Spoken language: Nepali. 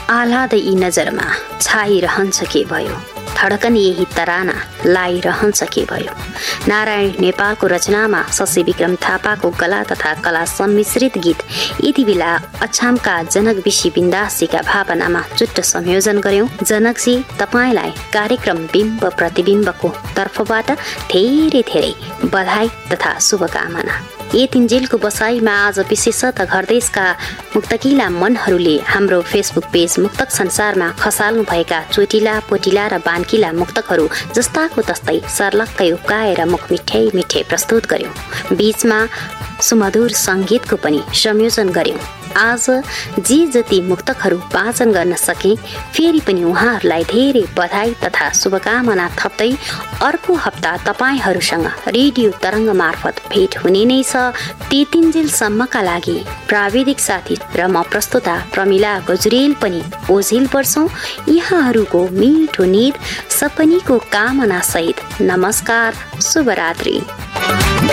आह्लाद यी नजरमा छाइरहन्छ के भयो, धडकन यही तराना लाइरहन्छ के भयो। नारायण नेपालको रचनामा शशि विक्रम थापाको कला तथा कला सम्मिश्रित गीत यति बेला अछामका जनक विशी बिन्दासजीका भावनामा जुट्ट संयोजन गर्यौं। जनकजी, तपाईलाई कार्यक्रम बिम्ब प्रतिबिम्बको तर्फबाट धेरै धेरै बधाई तथा शुभकामना। यतिन्जेलको बसाईमा आज विशेषतः घरदेशका मुक्तकिला मनहरूले हाम्रो फेसबुक पेज मुक्तक संसारमा खसाल्नुभएका चोटिला, पोटिला र बानकिला मुक्तकहरू जस्ताको तस्तै सर्लक्कै उकाएर मुख मिठै मिठै प्रस्तुत गर्यौं। बीचमा सुमधुर संगीतको पनि संयोजन गर्यौं। आज जे जति मुक्तकहरू वाचन गर्न सके फेरि पनि उहाँहरूलाई धेरै बधाई तथा शुभकामना थप्दै अर्को हप्ता तपाईहरूसँग रेडियो तरङ्ग मार्फत भेट हुने नै छ। त्यतिन्जेलसम्मका लागि प्राविधिक साथी र म प्रस्तुता प्रमिला गजुरेल पनि ओझेल पर्छौं। यहाँहरूको मिठो निद सपनीको कामना सहित नमस्कार, शुभरात्रि।